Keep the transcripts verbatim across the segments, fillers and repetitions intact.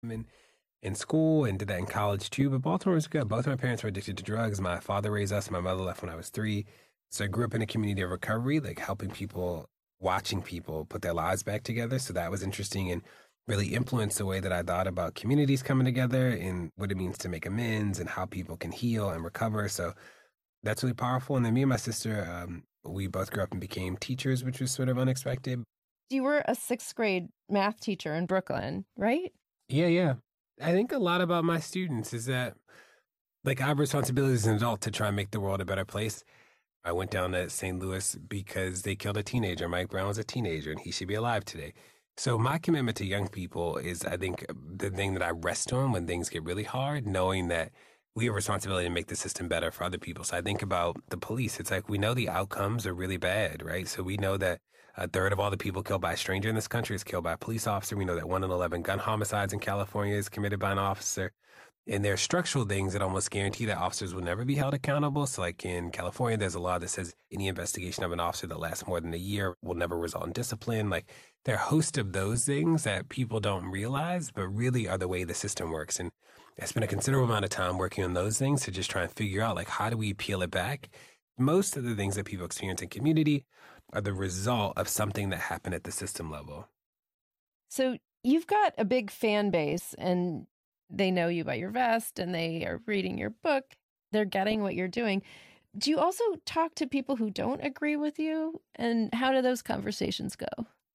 in, in school and did that in college too. But Baltimore was good. Both of my parents were addicted to drugs. My father raised us. My mother left when I was three. So I grew up in a community of recovery, like helping people, watching people put their lives back together. So that was interesting and really influenced the way that I thought about communities coming together and what it means to make amends and how people can heal and recover. So that's really powerful. And then me and my sister, um, we both grew up and became teachers, which was sort of unexpected. You were a sixth grade math teacher in Brooklyn, right? Yeah, yeah. I think a lot about my students is that, like, I have responsibility as an adult to try and make the world a better place. I went down to Saint Louis because they killed a teenager. Mike Brown was a teenager, and he should be alive today. So my commitment to young people is, I think, the thing that I rest on when things get really hard, knowing that we have a responsibility to make the system better for other people. So I think about the police. It's like we know the outcomes are really bad, right? So we know that a third of all the people killed by a stranger in this country is killed by a police officer. We know that one in eleven gun homicides in California is committed by an officer. And there are structural things that almost guarantee that officers will never be held accountable. So like in California, there's a law that says any investigation of an officer that lasts more than a year will never result in discipline. Like there are a host of those things that people don't realize, but really are the way the system works. And I spent a considerable amount of time working on those things to just try and figure out, like, how do we peel it back? Most of the things that people experience in community are the result of something that happened at the system level. So you've got a big fan base, and they know you by your vest, and they are reading your book. They're getting what you're doing. Do you also talk to people who don't agree with you? And how do those conversations go?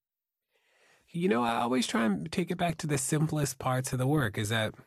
You know, I always try and take it back to the simplest parts of the work, is that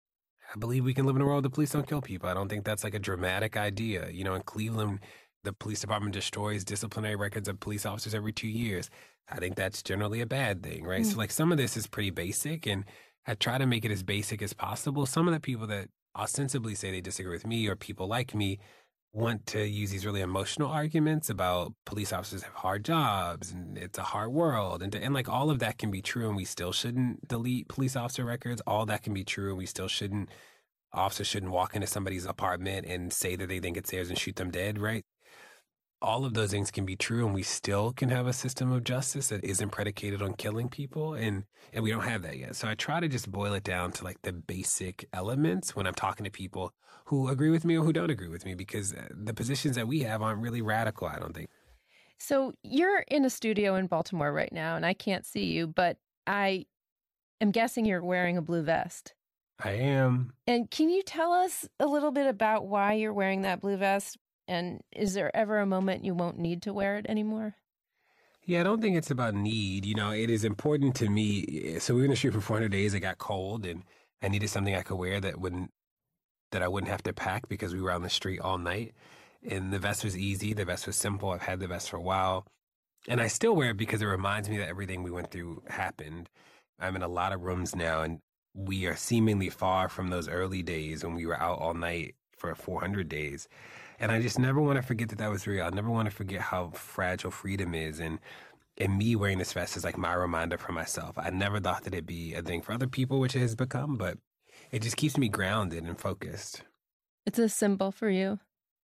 I believe we can live in a world where the police don't kill people. I don't think that's like a dramatic idea. You know, in Cleveland, the police department destroys disciplinary records of police officers every two years. I think that's generally a bad thing, right? Mm. So like some of this is pretty basic, and I try to make it as basic as possible. Some of the people that ostensibly say they disagree with me or people like me want to use these really emotional arguments about police officers have hard jobs and it's a hard world. And, and like all of that can be true, and we still shouldn't delete police officer records. All that can be true, and we still shouldn't, officers shouldn't walk into somebody's apartment and say that they think it's theirs and shoot them dead, right? All of those things can be true, and we still can have a system of justice that isn't predicated on killing people, and and we don't have that yet. So I try to just boil it down to like the basic elements when I'm talking to people who agree with me or who don't agree with me, because the positions that we have aren't really radical, I don't think. So you're in a studio in Baltimore right now, and I can't see you, but I am guessing you're wearing a blue vest. I am. And can you tell us a little bit about why you're wearing that blue vest? And is there ever a moment you won't need to wear it anymore? Yeah, I don't think it's about need. You know, it is important to me. So we were in the street for four hundred days. It got cold, and I needed something I could wear that wouldn't, that I wouldn't have to pack because we were on the street all night. And the vest was easy. The vest was simple. I've had the vest for a while. And I still wear it because it reminds me that everything we went through happened. I'm in a lot of rooms now, and we are seemingly far from those early days when we were out all night for four hundred days. And I just never want to forget that that was real. I never want to forget how fragile freedom is. And and me wearing this vest is like my reminder for myself. I never thought that it'd be a thing for other people, which it has become, but it just keeps me grounded and focused. It's a symbol for you?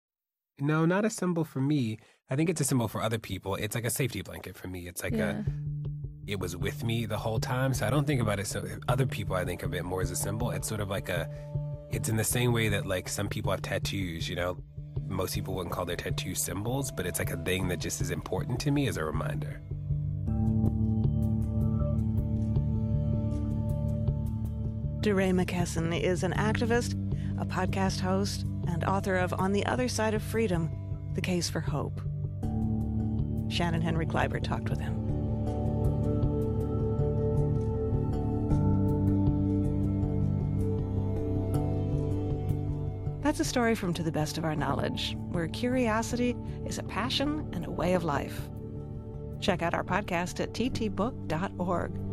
No, not a symbol for me. I think it's a symbol for other people. It's like a safety blanket for me. It's like yeah. a, it was with me the whole time. So I don't think about it. So other people, I think of it more as a symbol. It's sort of like a, it's in the same way that like some people have tattoos, you know? Most people wouldn't call their tattoos symbols, but it's like a thing that just is important to me as a reminder. DeRay McKesson is an activist, a podcast host, and author of On the Other Side of Freedom, The Case for Hope. Shannon Henry Kleiber talked with him. That's a story from To the Best of Our Knowledge, where curiosity is a passion and a way of life. Check out our podcast at t t book dot org.